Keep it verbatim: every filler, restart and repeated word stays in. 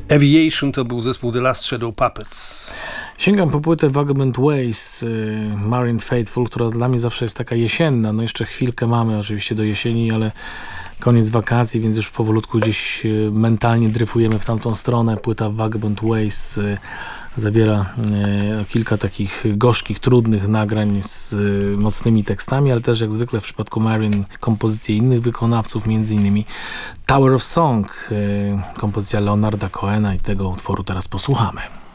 Aviation to był zespół The Last Shadow Puppets. Sięgam po płytę Vagabond Ways, Marine Faithful, która dla mnie zawsze jest taka jesienna. No jeszcze chwilkę mamy oczywiście do jesieni, ale koniec wakacji, więc już powolutku gdzieś mentalnie dryfujemy w tamtą stronę. Płyta Vagabond Ways zawiera e, kilka takich gorzkich, trudnych nagrań z e, mocnymi tekstami, ale też jak zwykle w przypadku Marin kompozycje innych wykonawców, między innymi Tower of Song, e, kompozycja Leonarda Cohena, i tego utworu teraz posłuchamy.